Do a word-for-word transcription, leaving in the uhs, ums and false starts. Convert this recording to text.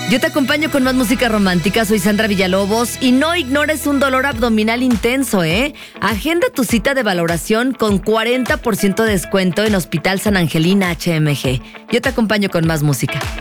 Yo te acompaño con más música romántica, soy Sandra Villalobos y no ignores un dolor abdominal intenso, ¿eh? Agenda tu cita de valoración con cuarenta por ciento de descuento en Hospital San Angelín H M G. Yo te acompaño con más música.